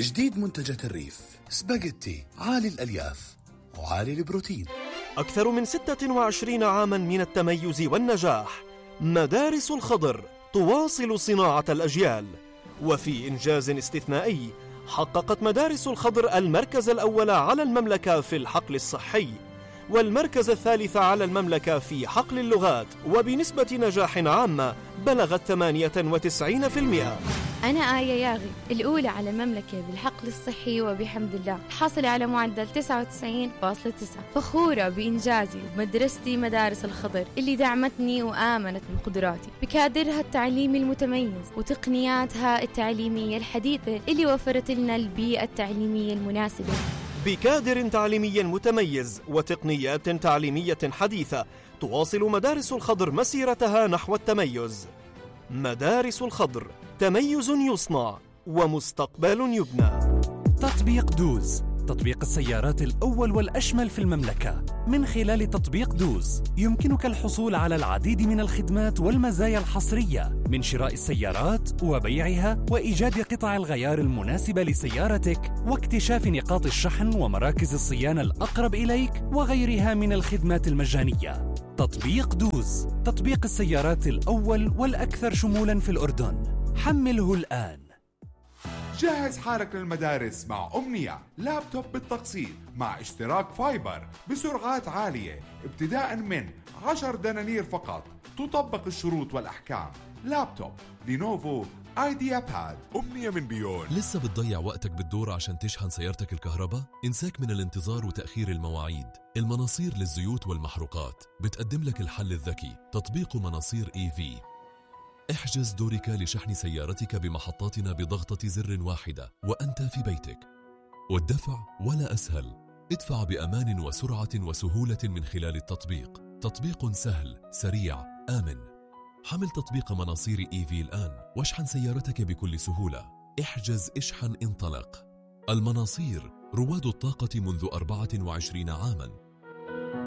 جديد منتجات الريف، سباجيتي عالي الألياف وعالي البروتين. أكثر من 26 عاما من التميز والنجاح، مدارس الخضر تواصل صناعة الأجيال. وفي إنجاز استثنائي حققت مدارس الخضر المركز الأول على المملكة في الحقل الصحي، والمركز الثالث على المملكة في حقل اللغات، وبنسبة نجاح عامة بلغت 98%. أنا آية ياغي الأولى على المملكة بالحقل الصحي وبحمد الله، حاصلة على معدل 99.9. فخورة بإنجازي ومدرستي مدارس الخضر اللي دعمتني وآمنت بقدراتي، بكادرها التعليمي المتميز وتقنياتها التعليمية الحديثة اللي وفرت لنا البيئة التعليمية المناسبة. بكادر تعليمي متميز وتقنيات تعليمية حديثة، تواصل مدارس الخضر مسيرتها نحو التميز. مدارس الخضر، تميز يصنع ومستقبل يبنى. تطبيق دوز، تطبيق السيارات الأول والأشمل في المملكة. من خلال تطبيق دوز يمكنك الحصول على العديد من الخدمات والمزايا الحصرية، من شراء السيارات وبيعها وإيجاد قطع الغيار المناسبة لسيارتك واكتشاف نقاط الشحن ومراكز الصيانة الأقرب إليك وغيرها من الخدمات المجانية. تطبيق دوز، تطبيق السيارات الأول والأكثر شمولاً في الأردن. حمله الآن. جهز حالك للمدارس مع أمنية، لابتوب بالتقسيط مع اشتراك فايبر بسرعات عالية ابتداء من 10 دنانير فقط. تطبق الشروط والأحكام. لابتوب لينوفو ايديا باد. أمنية من بيون. لسه بتضيع وقتك بالدور عشان تشحن سيارتك الكهرباء؟ انساك من الانتظار وتأخير المواعيد. المناصير للزيوت والمحروقات بتقدم لك الحل الذكي، تطبيق مناصير EV. احجز دورك لشحن سيارتك بمحطاتنا بضغطة زر واحدة وأنت في بيتك. والدفع ولا أسهل، ادفع بأمان وسرعة وسهولة من خلال التطبيق. تطبيق سهل، سريع، آمن. حمل تطبيق مناصير EV الآن واشحن سيارتك بكل سهولة. احجز، اشحن، انطلق. المناصير، رواد الطاقة منذ 24 عاما.